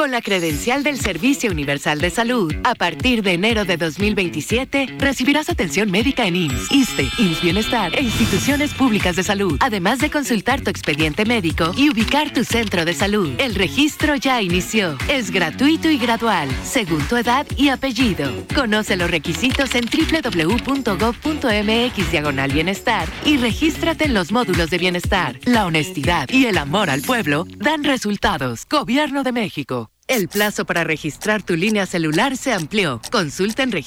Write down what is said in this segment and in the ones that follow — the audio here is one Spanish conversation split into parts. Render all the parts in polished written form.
Con la credencial del Servicio Universal de Salud, a partir de enero de 2027, recibirás atención médica en IMSS, ISSSTE, IMSS Bienestar e instituciones públicas de salud, además de consultar tu expediente médico y ubicar tu centro de salud. El registro ya inició. Es gratuito y gradual, según tu edad y apellido. Conoce los requisitos en www.gov.mx/bienestar y regístrate en los módulos de bienestar. La honestidad y el amor al pueblo dan resultados. Gobierno de México. El plazo para registrar tu línea celular se amplió. Consulta en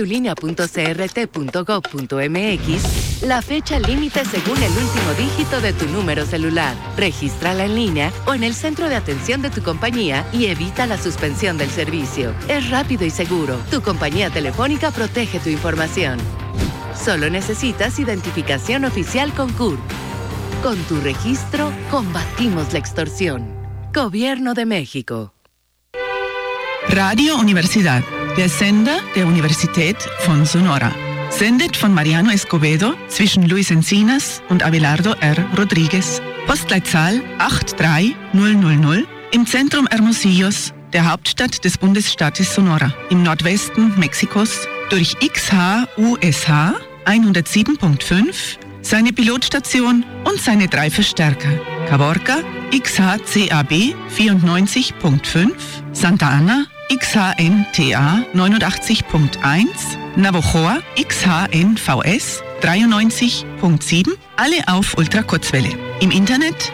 registratulinea.crt.gov.mx la fecha límite según el último dígito de tu número celular. Regístrala en línea o en el centro de atención de tu compañía y evita la suspensión del servicio. Es rápido y seguro. Tu compañía telefónica protege tu información. Solo necesitas identificación oficial con CURP. Con tu registro, combatimos la extorsión. Gobierno de México. Radio Universidad, der Sender der Universität von Sonora. Sendet von Mariano Escobedo zwischen Luis Encinas und Abelardo R. Rodriguez. Postleitzahl 83000 im Zentrum Hermosillos, der Hauptstadt des Bundesstaates Sonora, im Nordwesten Mexikos, durch XHUSH 107.5, seine Pilotstation und seine 3 Verstärker. Caborca, XHCAB 94.5, Santa Ana, XHNTA 89.1, Navojoa, XHNVS 93.7, alle auf Ultrakurzwelle. Im Internet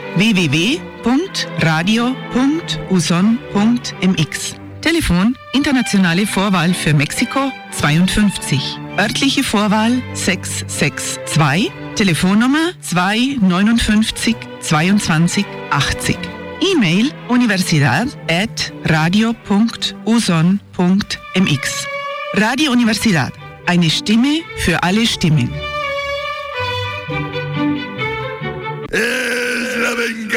www.radio.uson.mx. Telefon internationale Vorwahl für Mexiko 52, örtliche Vorwahl 662, Telefonnummer 259 22 80. E-Mail universidad@radio.uson.mx. Radio Universidad, eine Stimme für alle Stimmen. ¡Es la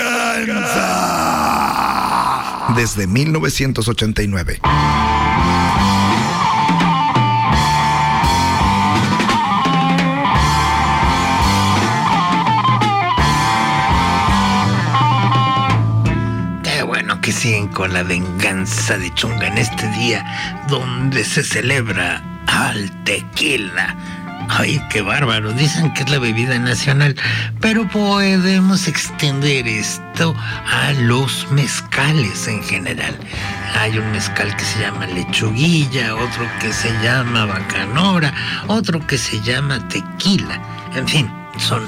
venganza! Desde 1989. Que siguen con la venganza de Chunga en este día donde se celebra al tequila. Ay, qué bárbaro, dicen que es la bebida nacional, pero podemos extender esto a los mezcales en general. Hay un mezcal que se llama lechuguilla, otro que se llama bacanora, otro que se llama tequila. En fin, son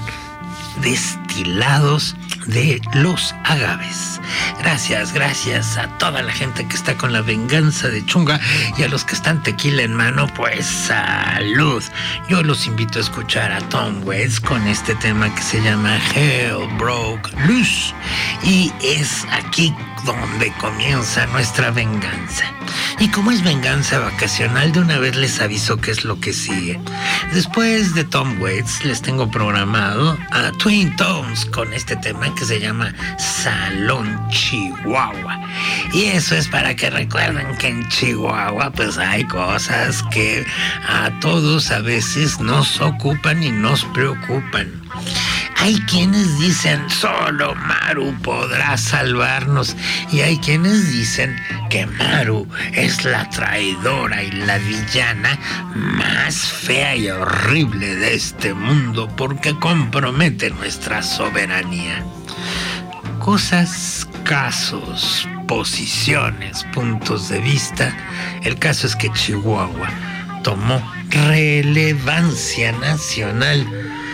destilados de los agaves. Gracias a toda la gente que está con la venganza de Chunga y a los que están tequila en mano, pues salud. Yo los invito a escuchar a Tom Waits con este tema que se llama Hell Broke Loose y es aquí donde comienza nuestra venganza. Y como es venganza vacacional, de una vez les aviso qué es lo que sigue. Después de Tom Waits, les tengo programado a Twin Tones con este tema que se llama Salón Chihuahua. Y eso es para que recuerden que en Chihuahua pues hay cosas que a todos a veces nos ocupan y nos preocupan. Hay quienes dicen, solo Maru podrá salvarnos. Y hay quienes dicen que Maru es la traidora y la villana más fea y horrible de este mundo porque compromete nuestra soberanía. Cosas, casos, posiciones, puntos de vista. El caso es que Chihuahua tomó relevancia nacional,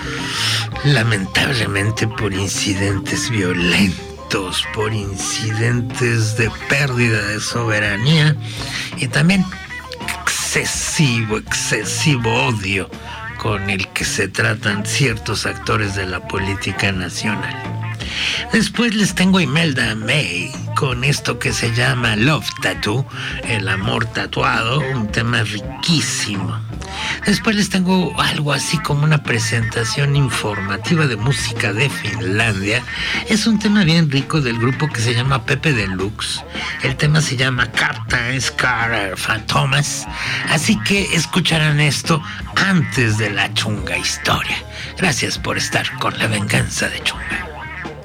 lamentablemente por incidentes violentos, por incidentes de pérdida de soberanía y también excesivo odio con el que se tratan ciertos actores de la política nacional. Después les tengo a Imelda May con esto que se llama Love Tattoo, el amor tatuado, un tema riquísimo. Después les tengo algo así como una presentación informativa de música de Finlandia. Es un tema bien rico del grupo que se llama Pepe Deluxe. El tema se llama Captain Scar Fantomas. Así que escucharán esto antes de la chunga historia. Gracias por estar con la venganza de Chunga.